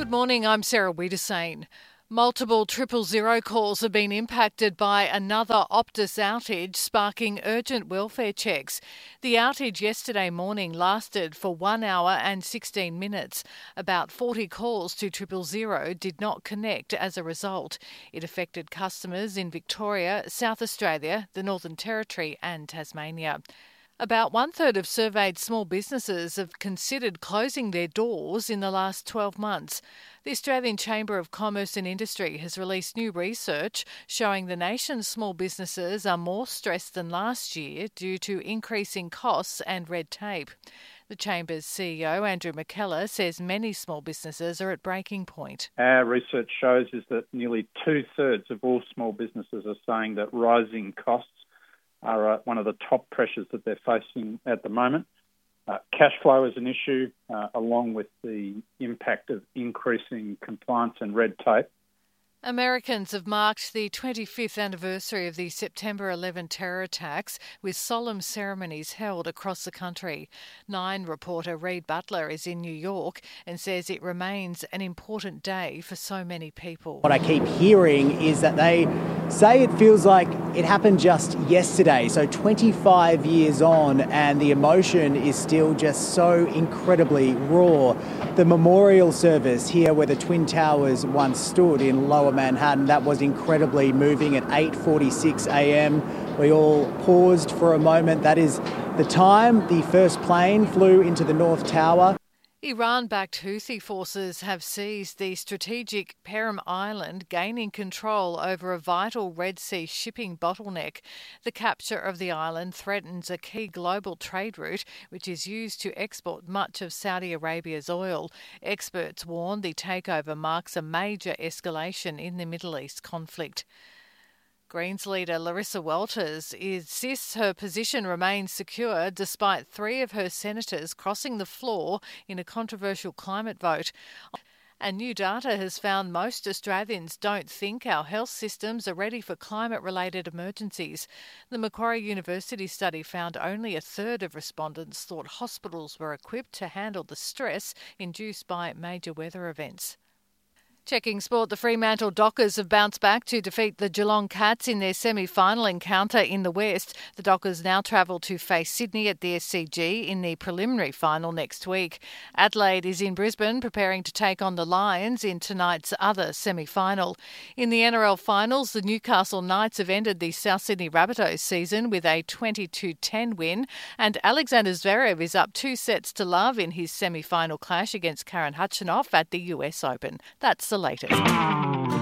Good morning, I'm Sarah Wiedersane. Multiple 000 calls have been impacted by another Optus outage, sparking urgent welfare checks. The outage yesterday morning lasted for 1 hour and 16 minutes. About 40 calls to 000 did not connect as a result. It affected customers in Victoria, South Australia, the Northern Territory and Tasmania. About one-third of surveyed small businesses have considered closing their doors in the last 12 months. The Australian Chamber of Commerce and Industry has released new research showing the nation's small businesses are more stressed than last year due to increasing costs and red tape. The Chamber's CEO, Andrew McKellar, says many small businesses are at breaking point. Our research shows is that nearly two-thirds of all small businesses are saying that rising costs are one of the top pressures that they're facing at the moment. Cash flow is an issue, along with the impact of increasing compliance and red tape. Americans have marked the 25th anniversary of the September 11 terror attacks with solemn ceremonies held across the country. Nine reporter Reid Butler is in New York and says it remains an important day for so many people. What I keep hearing is that they say it feels like it happened just yesterday, so 25 years on, and the emotion is still just so incredibly raw. The memorial service here where the Twin Towers once stood in Lower Manhattan, that was incredibly moving at 8:46 a.m. We all paused for a moment. That is the time the first plane flew into the North Tower. Iran-backed Houthi forces have seized the strategic Perim Island, gaining control over a vital Red Sea shipping bottleneck. The capture of the island threatens a key global trade route, which is used to export much of Saudi Arabia's oil. Experts warn the takeover marks a major escalation in the Middle East conflict. Greens leader Larissa Walters insists her position remains secure despite three of her senators crossing the floor in a controversial climate vote. And new data has found most Australians don't think our health systems are ready for climate-related emergencies. The Macquarie University study found only a third of respondents thought hospitals were equipped to handle the stress induced by major weather events. Checking sport, the Fremantle Dockers have bounced back to defeat the Geelong Cats in their semi-final encounter in the West. The Dockers now travel to face Sydney at the SCG in the preliminary final next week. Adelaide is in Brisbane preparing to take on the Lions in tonight's other semi-final. In the NRL finals, the Newcastle Knights have ended the South Sydney Rabbitohs season with a 22-10 win, and Alexander Zverev is up 2-0 in his semi-final clash against Karen Khachanov at the US Open. That's the latest.